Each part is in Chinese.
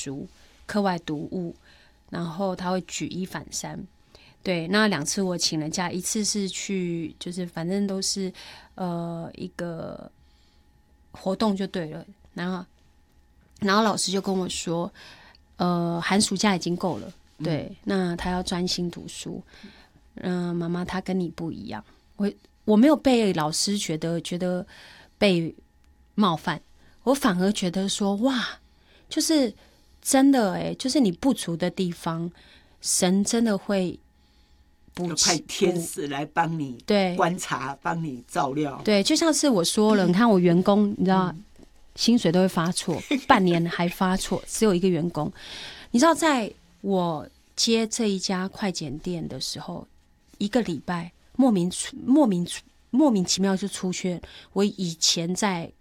书、课外读物，然后他会举一反三。对，那2次我请了假，一次是去，就是反正都是一个活动就对了。然后老师就跟我说，寒暑假已经够了，对，那他要专心读书。妈妈，他跟你不一样，我没有被老师觉得被冒犯，我反而觉得说，哇，就是真的就是你不足的地方，神真的会派天使来帮你观察，帮你照料。 对，就像是我说了，你看我员工，你知道，薪水都会发错，半年还发错，只有一个员工。你知道，在我接这一家快剪店的时候，1个礼拜莫名其妙就出现我以前在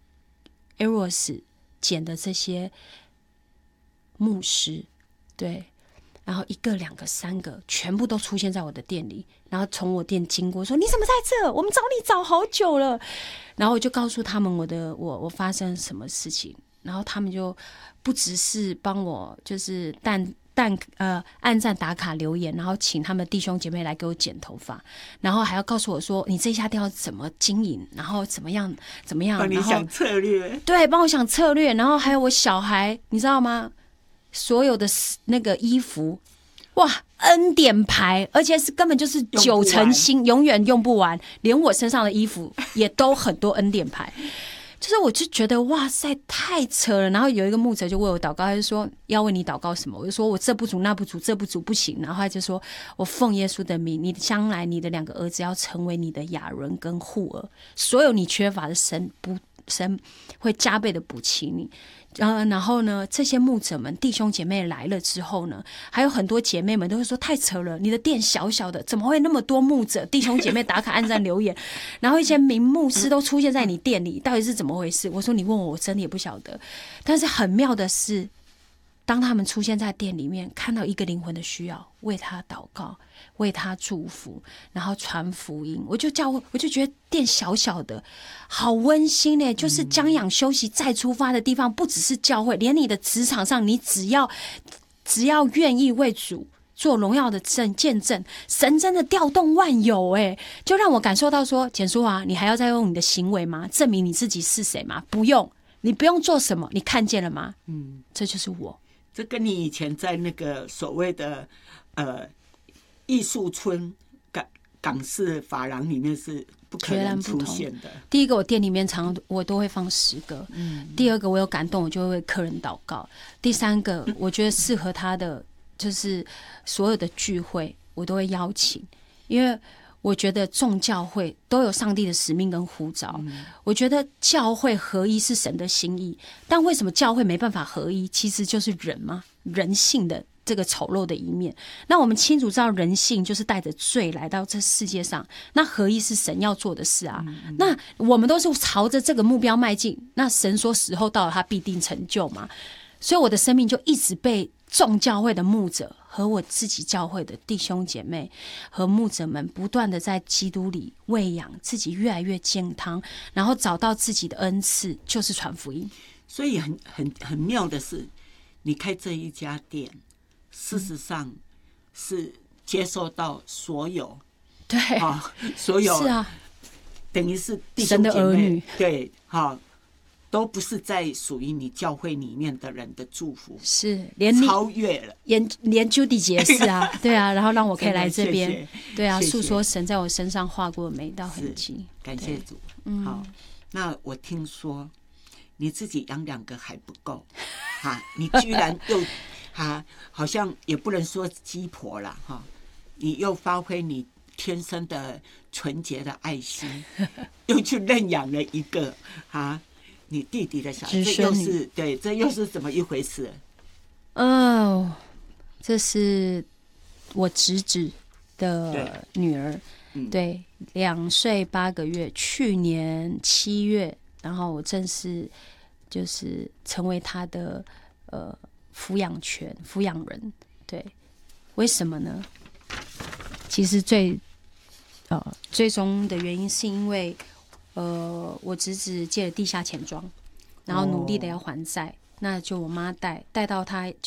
Eros 剪的这些牧师，对。然后1个、2个、3个，全部都出现在我的店里，然后从我店经过，说你怎么在这？我们找你找好久了。然后我就告诉他们我发生什么事情，然后他们就不只是帮我就是按赞打卡留言，然后请他们弟兄姐妹来给我剪头发，然后还要告诉我说你这家店要怎么经营，然后怎么样， 帮你想策略， 对，帮我想策略，然后还有我小孩，你知道吗？所有的那个衣服，哇，恩典牌，而且是根本就是9成新，永远用不完，连我身上的衣服也都很多恩典牌。就是我就觉得哇塞，太扯了。然后有一个牧者就为我祷告，他就说要为你祷告什么，我就说我这不足那不足，这不足不行。然后他就说我奉耶稣的名，你将来你的2个儿子要成为你的亚伦跟户尔，所有你缺乏的神会加倍的补齐你。然后呢，这些牧者们弟兄姐妹来了之后呢，还有很多姐妹们都会说太扯了，你的店小小的，怎么会那么多牧者弟兄姐妹打卡按赞留言，然后一些名牧师都出现在你店里，到底是怎么回事？我说你问我真的也不晓得。但是很妙的是，当他们出现在店里面，看到一个灵魂的需要，为他祷告，为他祝福，然后传福音，我就觉得店小小的好温馨嘞，就是将养休息再出发的地方，不只是教会，连你的职场上，你只要愿意为主做荣耀的见证，神真的调动万有就让我感受到说，简书啊，你还要再用你的行为吗？证明你自己是谁吗？不用，你不用做什么，你看见了吗？这就是我。 这跟你以前在那个所谓的艺术村港式发廊里面是不可能出现的。 第一个，我店里面常我都会放10个。第二个，我有感动，我就会为客人祷告。第3个，我觉得适合他的就是所有的聚会，我都会邀请，因为我觉得众教会都有上帝的使命跟呼召。我觉得教会合一是神的心意，但为什么教会没办法合一？其实就是人嘛，人性的这个丑陋的一面。那我们清楚知道人性就是带着罪来到这世界上，那合一是神要做的事啊。那我们都是朝着这个目标迈进，那神说时候到了他必定成就嘛。所以我的生命就一直被众教会的牧者和我自己教会的弟兄姐妹和牧者们不断的在基督里喂养自己，越来越健康，然后找到自己的恩赐，就是传福音。 所以很妙的是，你开这一家店，事实上是接受到所有对所有是啊， 等于是弟兄姐妹神的儿女， 对都不是在属于你教会里面的人的祝福， 是连你超越了， 连 Judy 姐是啊，对啊，然后让我可以来这边， 谢谢对啊， 谢谢诉说神在我身上画过的每一道痕迹， 感谢主。好，那我听说你自己养2个还不够你居然又好像也不能说鸡婆啦你又发挥你天生的纯洁的爱心，又去认养了一个你弟弟的小孩，这又是怎么一回事？ 这是我侄子的女儿，对，2岁8个月，去年7月，然后我正式就是成为她的抚养人。对，为什么呢？其实最终的原因是因为我侄子借了地下钱庄，然后努力的要还债，那就我妈带到他